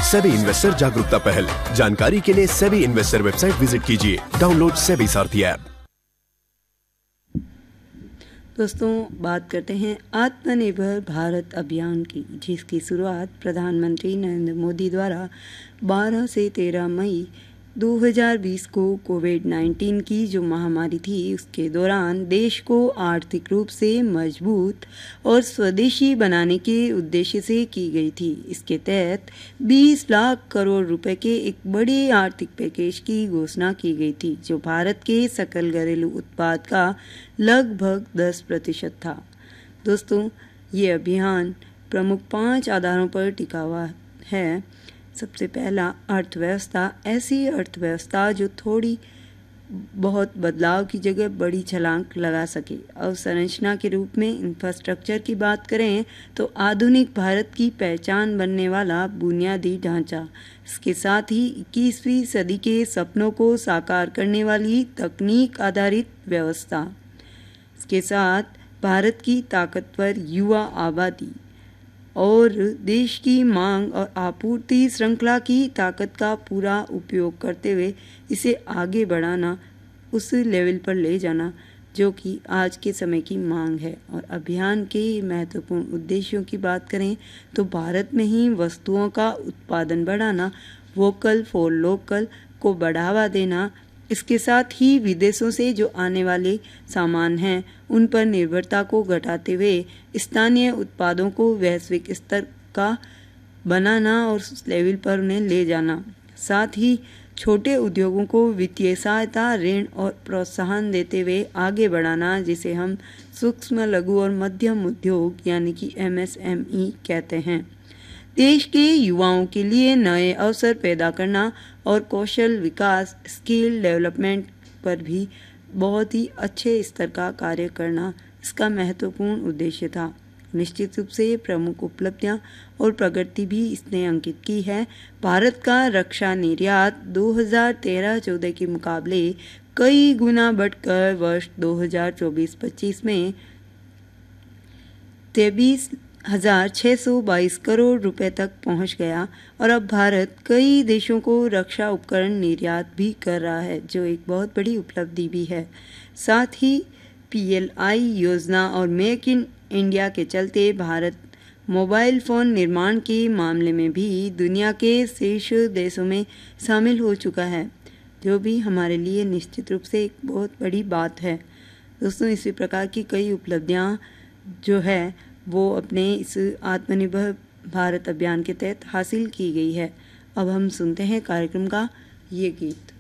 SEBI investor जागरूकता पहल। जानकारी के लिए सेबी इन्वेस्टर वेबसाइट विजिट कीजिए। डाउनलोड सेबी सारथी ऐप। दोस्तों, बात करते हैं आत्मनिर्भर भारत अभियान की, जिसकी शुरुआत प्रधानमंत्री नरेंद्र मोदी द्वारा 12 से 13 मई 2020 को कोविड-19 की जो महामारी थी उसके दौरान देश को आर्थिक रूप से मजबूत और स्वदेशी बनाने के उद्देश्य से की गई थी। इसके तहत 20 लाख करोड़ रुपए के एक बड़े आर्थिक पैकेज की घोषणा की गई थी, जो भारत के सकल घरेलू उत्पाद का लगभग 10% था। दोस्तों, ये अभियान प्रमुख 5 आधारों पर टिका हुआ है। सबसे पहला, अर्थव्यवस्था। ऐसी अर्थव्यवस्था जो थोड़ी बहुत बदलाव की जगह बड़ी छलांग लगा सके। अवसंरचना के रूप में इंफ्रास्ट्रक्चर की बात करें तो आधुनिक भारत की पहचान बनने वाला बुनियादी ढांचा। इसके साथ ही 21वीं सदी के सपनों को साकार करने वाली तकनीक आधारित व्यवस्था। इसके साथ भारत की ताकतवर युवा आबादी और देश की मांग और आपूर्ति श्रृंखला की ताकत का पूरा उपयोग करते हुए इसे आगे बढ़ाना, उस लेवल पर ले जाना जो कि आज के समय की मांग है। और अभियान के महत्वपूर्ण उद्देश्यों की बात करें तो भारत में ही वस्तुओं का उत्पादन बढ़ाना, वोकल फॉर लोकल को बढ़ावा देना। इसके साथ ही विदेशों से जो आने वाले सामान हैं उन पर निर्भरता को घटाते हुए स्थानीय उत्पादों को वैश्विक स्तर का बनाना और उस लेवल पर उन्हें ले जाना। साथ ही छोटे उद्योगों को वित्तीय सहायता, ऋण और प्रोत्साहन देते हुए आगे बढ़ाना, जिसे हम सूक्ष्म, लघु और मध्यम उद्योग यानी कि MSME कहते हैं। देश के युवाओं के लिए नए अवसर पैदा करना और कौशल विकास, स्किल डेवलपमेंट पर भी बहुत ही अच्छे स्तर का कार्य करना इसका महत्वपूर्ण उद्देश्य था। निश्चित रूप से प्रमुख उपलब्धियां और प्रगति भी इसने अंकित की है। भारत का रक्षा निर्यात 2013-14 के मुकाबले कई गुना बढ़कर वर्ष 2024-25 में 23,622 करोड़ रुपए तक पहुंच गया और अब भारत कई देशों को रक्षा उपकरण निर्यात भी कर रहा है, जो एक बहुत बड़ी उपलब्धि भी है। साथ ही PLI योजना और मेक इन इंडिया के चलते भारत मोबाइल फ़ोन निर्माण के मामले में भी दुनिया के शीर्ष देशों में शामिल हो चुका है, जो भी हमारे लिए निश्चित रूप से एक बहुत बड़ी बात है। दोस्तों, इसी प्रकार की कई उपलब्धियां जो है वो अपने इस आत्मनिर्भर भारत अभियान के तहत हासिल की गई है। अब हम सुनते हैं कार्यक्रम का ये गीत।